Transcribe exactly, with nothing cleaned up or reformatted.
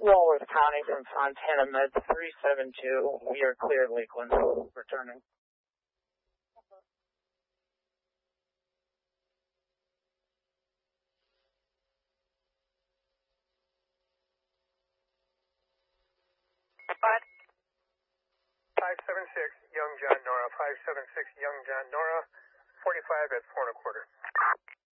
Walworth County from Fontana Med three seven two. We are clear, Lakeland. Returning. What? five seven six, Young John Nora. five seven six, Young John Nora. forty-five at four and a quarter.